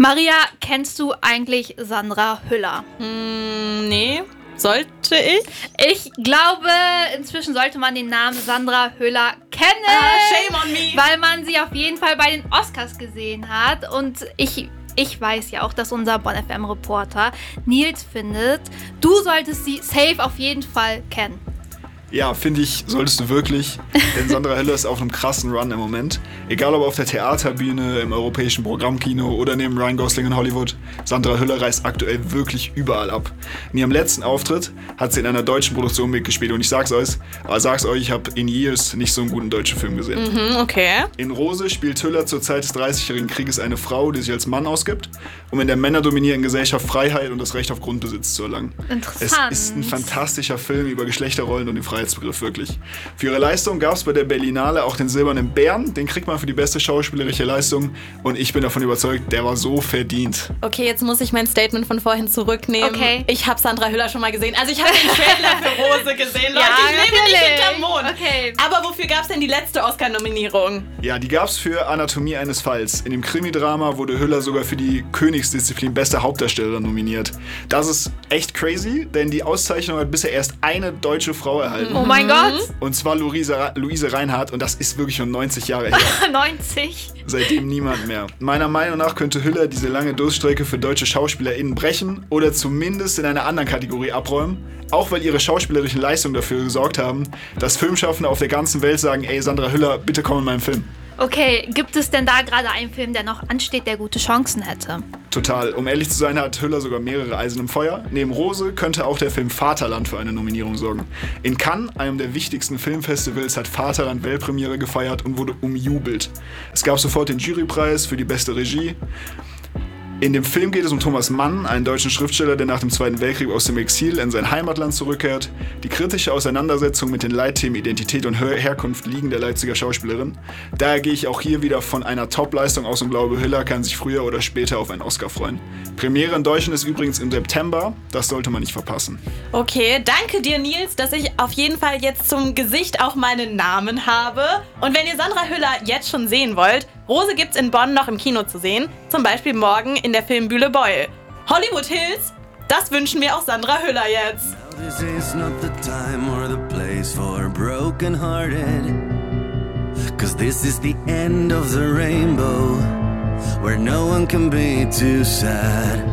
Maria, kennst du eigentlich Sandra Hüller? Nee. Sollte ich? Ich glaube, inzwischen sollte man den Namen Sandra Hüller kennen. Shame on me. Weil man sie auf jeden Fall bei den Oscars gesehen hat. Und ich weiß ja auch, dass unser Bonn FM-Reporter Nils findet, du solltest sie safe auf jeden Fall kennen. Ja, finde ich, solltest du wirklich, denn Sandra Hüller ist auf einem krassen Run im Moment. Egal ob auf der Theaterbühne, im europäischen Programmkino oder neben Ryan Gosling in Hollywood, Sandra Hüller reißt aktuell wirklich überall ab. In ihrem letzten Auftritt hat sie in einer deutschen Produktion mitgespielt und ich sag's euch, ich habe in Years nicht so einen guten deutschen Film gesehen. Okay. In Rose spielt Hüller zur Zeit des 30-jährigen Krieges eine Frau, die sich als Mann ausgibt, um in der männerdominierten Gesellschaft Freiheit und das Recht auf Grundbesitz zu erlangen. Interessant. Es ist ein fantastischer Film über Geschlechterrollen und den Freiheitsbegriff, wirklich. Für ihre Leistung gab es bei der Berlinale auch den Silbernen Bären, den kriegt man für die beste schauspielerische Leistung und ich bin davon überzeugt, der war so verdient. Okay, jetzt muss ich mein Statement von vorhin zurücknehmen. Okay. Ich habe Sandra Hüller schon mal gesehen. Also ich habe den Trailer für Rose gesehen. Leute, Ja, ich lebe nicht natürlich. hinterm Mond. Okay. Aber wofür gab es denn die letzte Oscar-Nominierung? Ja, die gab's für Anatomie eines Falls. In dem Krimidrama wurde Hüller sogar für die Königsdisziplin Beste Hauptdarstellerin nominiert. Das ist echt crazy, denn die Auszeichnung hat bisher erst eine deutsche Frau erhalten. Oh mein Gott. Und zwar Luise Reinhardt und das ist wirklich schon 90 Jahre her. 90. Seitdem niemand mehr. Meiner Meinung nach könnte Hüller diese lange Durststrecke für deutsche SchauspielerInnen brechen oder zumindest in einer anderen Kategorie abräumen. Auch weil ihre schauspielerischen Leistungen dafür gesorgt haben, dass Filmschaffende auf der ganzen Welt sagen, ey Sandra Hüller, bitte komm in meinen Film. Okay, gibt es denn da gerade einen Film, der noch ansteht, der gute Chancen hätte? Total. Um ehrlich zu sein, hat Hüller sogar mehrere Eisen im Feuer. Neben Rose könnte auch der Film Vaterland für eine Nominierung sorgen. In Cannes, einem der wichtigsten Filmfestivals, hat Vaterland Weltpremiere gefeiert und wurde umjubelt. Es gab sofort den Jurypreis für die beste Regie. In dem Film geht es um Thomas Mann, einen deutschen Schriftsteller, der nach dem Zweiten Weltkrieg aus dem Exil in sein Heimatland zurückkehrt. Die kritische Auseinandersetzung mit den Leitthemen Identität und Herkunft liegen der Leipziger Schauspielerin. Daher gehe ich auch hier wieder von einer Top-Leistung aus und glaube, Hüller kann sich früher oder später auf einen Oscar freuen. Premiere in Deutschland ist übrigens im September, das sollte man nicht verpassen. Okay, danke dir, Nils, dass ich auf jeden Fall jetzt zum Gesicht auch meinen Namen habe. Und wenn ihr Sandra Hüller jetzt schon sehen wollt, Rose gibt's in Bonn noch im Kino zu sehen, zum Beispiel morgen in der Filmbühne Beul. Hollywood Hills, das wünschen wir auch Sandra Hüller jetzt. This is not the time or the place for broken-hearted, 'cause this is the end of the rainbow, where no one can be too sad.